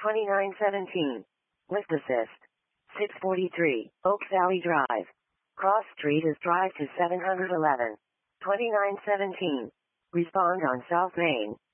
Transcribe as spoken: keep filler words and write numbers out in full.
twenty-nine seventeen. Lift assist. six forty-three, Oak Valley Drive. Cross Street is drive to seven eleven. twenty-nine seventeen. Respond on South Main.